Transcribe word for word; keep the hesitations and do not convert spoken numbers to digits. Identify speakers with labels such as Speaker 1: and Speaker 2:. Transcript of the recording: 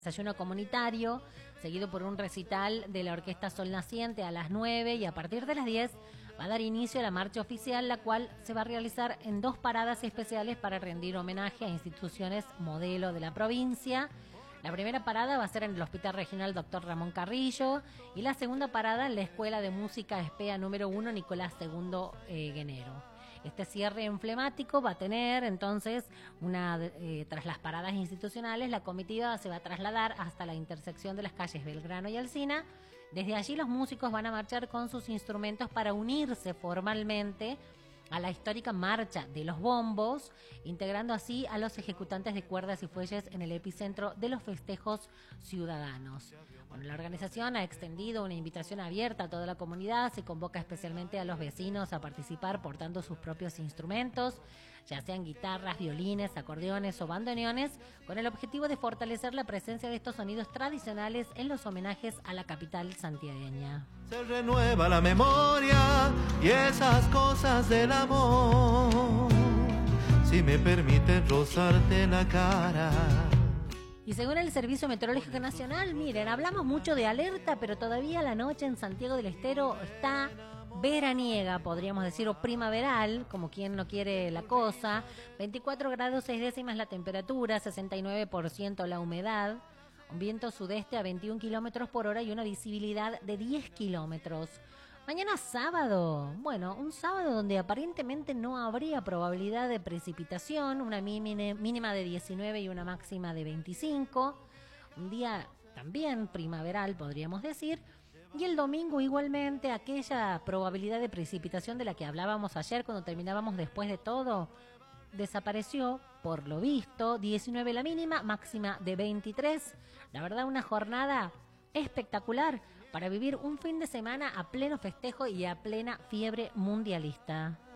Speaker 1: Desayuno comunitario, seguido por un recital de la Orquesta Sol Naciente a las nueve, y a partir de las diez va a dar inicio a la marcha oficial, la cual se va a realizar en dos paradas especiales para rendir homenaje a instituciones modelo de la provincia. La primera parada va a ser en el Hospital Regional Doctor Ramón Carrillo y la segunda parada en la Escuela de Música Espea número uno Nicolás segundo eh, Guenero. Este cierre emblemático va a tener entonces una eh, tras las paradas institucionales, la comitiva se va a trasladar hasta la intersección de las calles Belgrano y Alsina. Desde allí los músicos van a marchar con sus instrumentos para unirse formalmente a la histórica Marcha de los Bombos, integrando así a los ejecutantes de cuerdas y fuelles en el epicentro de los festejos ciudadanos. Bueno, la organización ha extendido una invitación abierta a toda la comunidad, se convoca especialmente a los vecinos a participar portando sus propios instrumentos, ya sean guitarras, violines, acordeones o bandoneones, con el objetivo de fortalecer la presencia de estos sonidos tradicionales en los homenajes a la capital santiagueña.
Speaker 2: Se renueva la memoria y esas cosas del amor, si me permiten rozarte la cara.
Speaker 1: Y según el Servicio Meteorológico Nacional, miren, hablamos mucho de alerta, pero todavía la noche en Santiago del Estero está veraniega, podríamos decir, o primaveral, como quien no quiere la cosa. veinticuatro grados seis décimas la temperatura, sesenta y nueve por ciento la humedad, un viento sudeste a veintiún kilómetros por hora y una visibilidad de diez kilómetros. Mañana sábado, bueno, un sábado donde aparentemente no habría probabilidad de precipitación, una mínima de diecinueve y una máxima de veinticinco, un día también primaveral podríamos decir, y el domingo igualmente aquella probabilidad de precipitación de la que hablábamos ayer cuando terminábamos después de todo, desapareció por lo visto, diecinueve la mínima, máxima de veintitrés, la verdad una jornada espectacular para vivir un fin de semana a pleno festejo y a plena fiebre mundialista.